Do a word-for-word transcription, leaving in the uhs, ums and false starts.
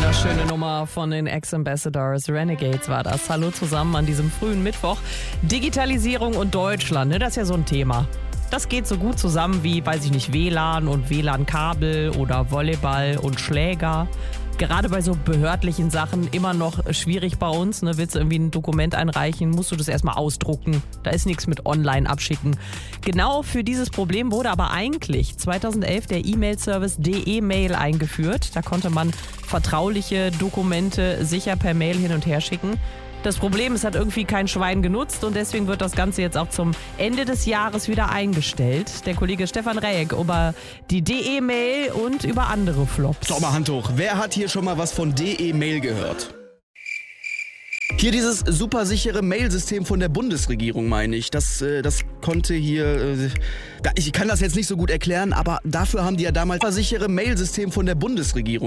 Wunderschöne Nummer von den Ex-Ambassadors, Renegades war das. Hallo zusammen an diesem frühen Mittwoch. Digitalisierung und Deutschland, ne, das ist ja so ein Thema. Das geht so gut zusammen wie, weiß ich nicht, W L A N und W L A N-Kabel oder Volleyball und Schläger. Gerade bei so behördlichen Sachen immer noch schwierig bei uns. Ne? Willst du irgendwie ein Dokument einreichen, musst du das erstmal ausdrucken. Da ist nichts mit online abschicken. Genau für dieses Problem wurde aber eigentlich zweitausendelf der E-Mail-Service D E-Mail eingeführt. Da konnte man vertrauliche Dokumente sicher per Mail hin und her schicken. Das Problem, es hat irgendwie kein Schwein genutzt und deswegen wird das Ganze jetzt auch zum Ende des Jahres wieder eingestellt. Der Kollege Stefan Rejek über die D E-Mail und über andere Flops. So, mal Hand hoch. Wer hat hier schon mal was von D E-Mail gehört? Hier dieses supersichere Mailsystem von der Bundesregierung, meine ich. Das, äh, das konnte hier... Äh, ich kann das jetzt nicht so gut erklären, aber dafür haben die ja damals das supersichere Mailsystem von der Bundesregierung.